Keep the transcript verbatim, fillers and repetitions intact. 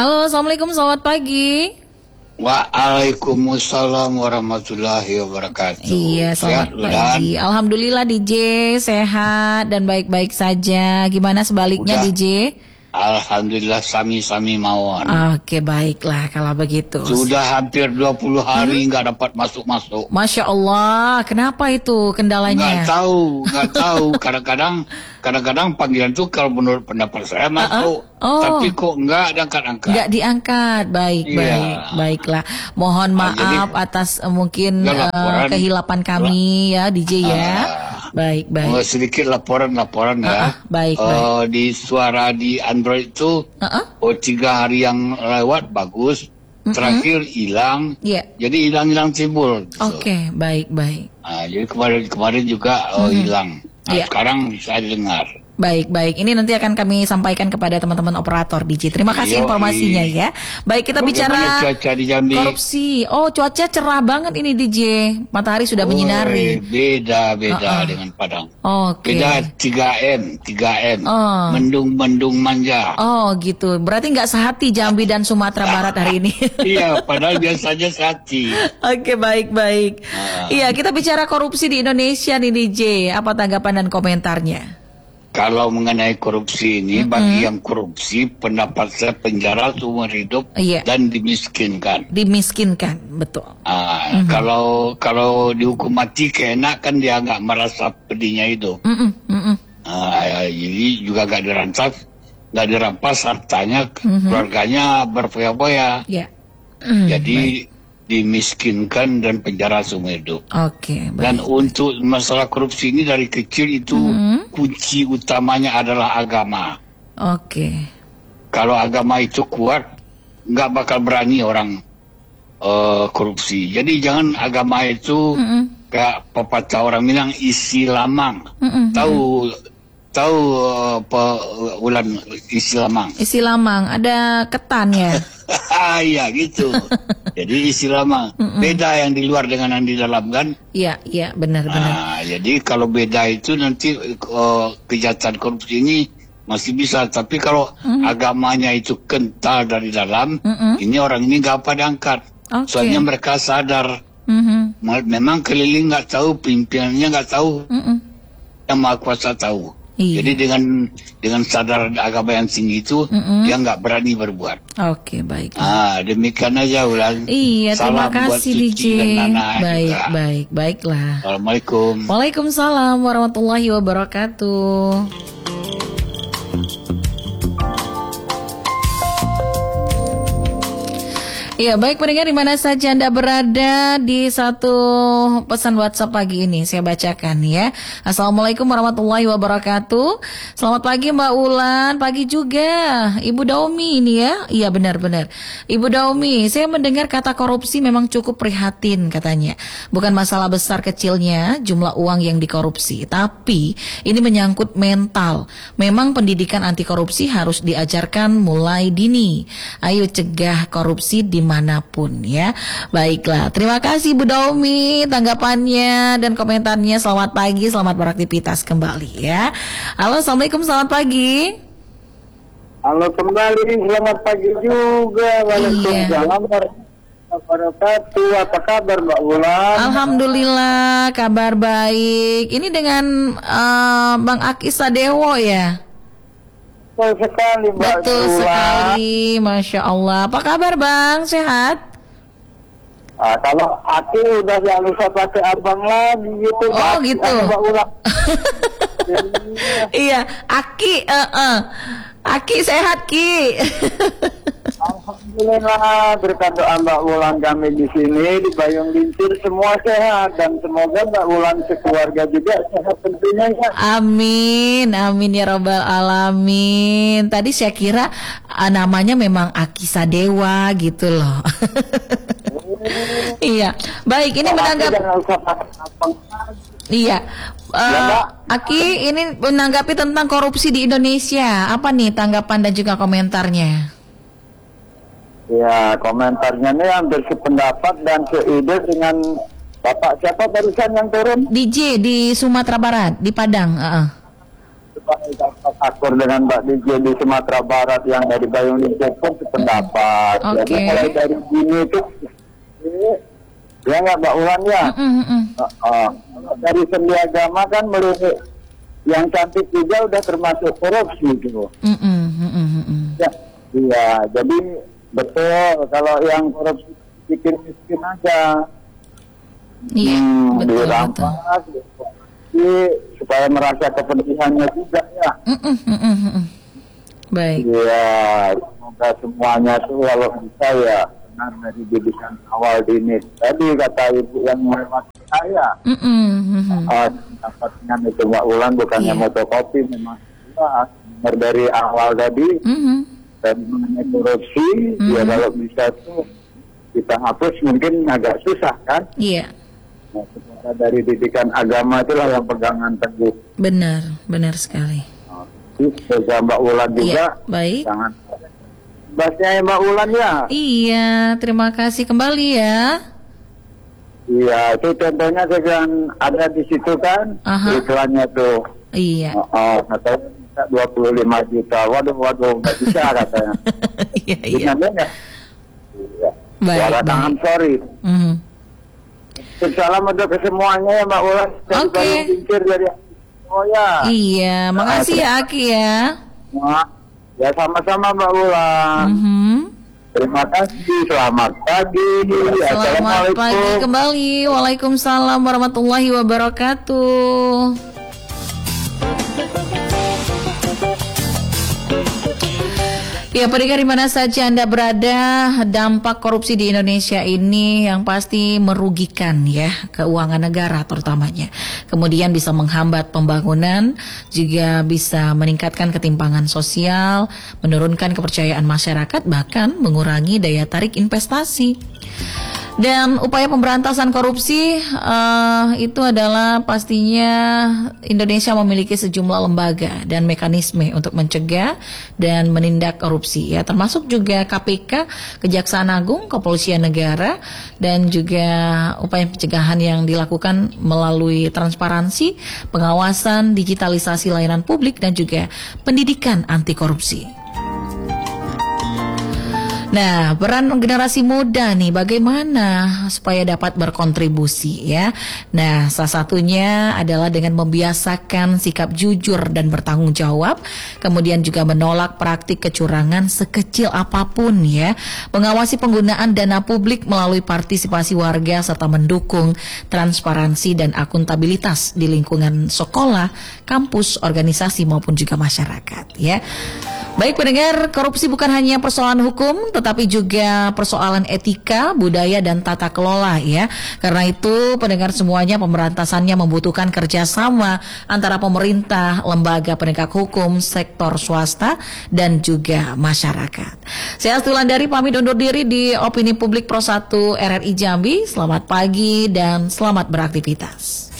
Halo, Assalamualaikum, selamat pagi. Waalaikumsalam warahmatullahi wabarakatuh. Iya, selamat pagi. Alhamdulillah D J sehat dan baik-baik saja. Gimana sebaliknya Udah. D J? Alhamdulillah sami-sami mawon. Oke, baiklah kalau begitu. Sudah hampir dua puluh hari nggak hmm? dapat masuk-masuk. Masya Allah, kenapa itu kendalanya? Nggak tahu, nggak tahu. Kadang-kadang, kadang-kadang panggilan tuh kalau menurut pendapat saya masuk, uh-uh. oh. tapi kok nggak diangkat-angkat. Nggak diangkat, baik, iya. baik, baiklah. Mohon maaf nah, jadi, atas uh, mungkin uh, kehilapan kami ya, D J ya. Uh, Baik, baik. Oh, sedikit laporan-laporan ya. Uh-uh, baik, uh, baik. Di suara di Android itu, uh-uh. oh tiga hari yang lewat bagus, uh-uh. terakhir hilang. Yeah. Jadi hilang-hilang timbul. Oke, okay, baik, baik. Nah, jadi kemarin-kemarin juga oh, uh-huh. hilang. Nah, yeah. Sekarang bisa didengar. Baik, baik. Ini nanti akan kami sampaikan kepada teman-teman operator D J. Terima kasih Yoi. informasinya ya. Baik, kita Bagaimana bicara cuaca di Jambi? Korupsi. Oh, cuaca cerah banget ini D J. Matahari sudah oh, menyinari. Beda-beda uh-uh. dengan Padang. Oke. Okay. Beda tiga M, tiga M. Oh. Mendung-mendung manja. Oh, gitu. Berarti nggak sehati Jambi dan Sumatera Barat hari ini. Iya, padahal biasanya sehati. Oke, okay, baik-baik. Uh. Iya, kita bicara korupsi di Indonesia nih D J. Apa tanggapan dan komentarnya? Kalau mengenai korupsi ini, mm-hmm. bagi yang korupsi, pendapat saya penjara seumur hidup yeah. dan dimiskinkan. Dimiskinkan, betul. Ah, mm-hmm. Kalau kalau dihukum mati, keenak kan dia nggak merasa pedihnya itu. Mm-hmm. Mm-hmm. Ah, jadi juga nggak dirampas, nggak dirampas hartanya, mm-hmm. keluarganya berfoya-foya. Yeah. Mm, jadi baik. Dimiskinkan dan penjara seumur hidup. Oke. Okay, dan untuk masalah korupsi ini dari kecil itu mm-hmm. kunci utamanya adalah agama. Oke. Okay. Kalau agama itu kuat, nggak bakal berani orang uh, korupsi. Jadi jangan agama itu mm-hmm. kayak pepatah orang bilang isi lamang. Mm-hmm. Tahu tahu uh, pe, uh, ulan isi lamang. Isi lamang ada ketan ya. Ah iya gitu. Jadi isi lamang beda yang di luar dengan yang di dalam kan? Iya iya benar-benar. Nah, jadi kalau beda itu nanti uh, kejahatan korupsi ini masih bisa. Tapi kalau mm-hmm. agamanya itu kental dari dalam, mm-hmm. ini orang ini nggak apa diangkat. Okay. Soalnya mereka sadar. Mm-hmm. Memang keliling nggak tahu, pimpinannya nggak tahu, mm-hmm. yang Maha Kuasa tahu. Iya. Jadi dengan dengan sadar agama yang tinggi itu mm-hmm. dia nggak berani berbuat. Oke, baik. Ah, demikian aja Ulan. Iya, salam terima kasih D J. Baik, juga. baik, baiklah. Assalamualaikum. Waalaikumsalam warahmatullahi wabarakatuh. Iya, baik pendengar di mana saja Anda berada, di satu pesan WhatsApp pagi ini saya bacakan ya. Assalamualaikum warahmatullahi wabarakatuh. Selamat pagi Mbak Ulan, pagi juga Ibu Daumi ini ya. Iya benar-benar. Ibu Daumi, saya mendengar kata korupsi memang cukup prihatin katanya. Bukan masalah besar kecilnya jumlah uang yang dikorupsi, tapi ini menyangkut mental. Memang pendidikan anti korupsi harus diajarkan mulai dini. Ayo cegah korupsi di manapun ya. Baiklah, terima kasih Bu Daumi tanggapannya dan komentarnya. Selamat pagi, selamat beraktivitas kembali ya. Halo, Assalamualaikum, selamat pagi. Halo kembali, selamat pagi juga. Waalaikumsalam warahmatullahi wabarakatuh. Apa kabar Mbak Ulan? Alhamdulillah, kabar baik. Ini dengan uh, Bang Aki Sadewo ya? Betul sekali Mbak Betul Ulan. sekali, Masya Allah. Apa kabar Bang, sehat? Ah, kalau Aki udah jangan lupa pakai abang lagi gitu. Oh Mbak, gitu. Mbak Ulan. Iya, Aki, uh -uh. Aki sehat Ki. Alhamdulillah, berkat doa Mbak Ulan kami di sini di Payung Lincir semua sehat dan semoga Mbak Ulan sekeluarga juga sehat tentunya ya. Amin, amin ya robbal alamin. Tadi saya kira uh, namanya memang Aki Sadewa gitu loh. Iya, baik ini menanggapi. Iya, uh, ya, Aki ini menanggapi tentang korupsi di Indonesia. Apa nih tanggapan dan juga komentarnya? Ya, komentarnya nih hampir sependapat dan seide dengan Bapak siapa barusan yang turun? D J di Sumatera Barat, di Padang. Uh -uh. akur dengan Mbak D J di Sumatera Barat yang dari Bayung Lincir pun sependapat. Oke. Jadi mulai dari gini itu, ya nggak Mbak Ulan ya. Mm, mm, mm. Uh, uh, dari segi agama kan melihat yang cantik juga udah termasuk korupsi gitu. Mm, mm, mm, mm, mm. Ya, iya. Jadi betul kalau yang korupsi bikin miskin aja. Iya, Hmm, betul, betul. dirampas, dikorupsi, supaya merasa kepentingannya juga ya. Mm, mm, mm, mm, mm. Baik. Iya, semoga semuanya tuh kalau bisa ya benar dari didikan awal dini. Tadi kata ibu yang melewati saya, Mm, mm, mm, mm. uh, dapatnya itu Mbak Ulan bukannya Iya. motokopi, memang jelas benar dari awal tadi. Mm, mm. Dan mengenai korupsi, Mhm. ya kalau bisa tuh kita hapus mungkin agak susah kan. Iya, Nah, semoga dari didikan agama itulah yang pegangan teguh. benar, benar sekali. Nah, semoga Mbak Ulan juga Iya, baik. jangan bahasnya Mbak Ulan ya. Iya, terima kasih kembali ya. Iya, itu contohnya kan ada di situ kan Aha. iklannya tuh. Iya. Oh, oh, katanya minta dua puluh lima juta. Waduh, waduh, nggak bisa katanya. Iya, iya. Gimana ya? Iya. Baik, Suara baik. tangan sorry. Mhm. Salam untuk kesemuanya ya Mbak Ulan. Dari Oke. Bandung Kincir dari Oh ya. Iya, makasih ya Aki ya. Nah, ya sama-sama Mbak Ulan. Mhm. Terima kasih. Selamat pagi. Selamat Assalamualaikum. pagi kembali. Waalaikumsalam warahmatullahi wabarakatuh. Ya, pendengar di mana saja Anda berada, dampak korupsi di Indonesia ini yang pasti merugikan ya keuangan negara terutamanya. Kemudian bisa menghambat pembangunan, juga bisa meningkatkan ketimpangan sosial, menurunkan kepercayaan masyarakat, bahkan mengurangi daya tarik investasi. Dan upaya pemberantasan korupsi uh, itu adalah pastinya Indonesia memiliki sejumlah lembaga dan mekanisme untuk mencegah dan menindak korupsi ya, termasuk juga K P K, Kejaksaan Agung, Kepolisian Negara, dan juga upaya pencegahan yang dilakukan melalui transparansi, pengawasan, digitalisasi layanan publik, dan juga pendidikan anti korupsi. Nah, peran generasi muda nih bagaimana supaya dapat berkontribusi ya. Nah, salah satunya adalah dengan membiasakan sikap jujur dan bertanggung jawab, kemudian juga menolak praktik kecurangan sekecil apapun ya. Mengawasi penggunaan dana publik melalui partisipasi warga serta mendukung transparansi dan akuntabilitas di lingkungan sekolah, kampus, organisasi maupun juga masyarakat ya. Baik pendengar, korupsi bukan hanya persoalan hukum, tetapi juga persoalan etika, budaya, dan tata kelola ya. Karena itu pendengar semuanya, pemberantasannya membutuhkan kerjasama antara pemerintah, lembaga penegak hukum, sektor swasta, dan juga masyarakat. Saya Astulandari pamit undur diri di Opini Publik Pro satu R R I Jambi. Selamat pagi dan selamat beraktivitas.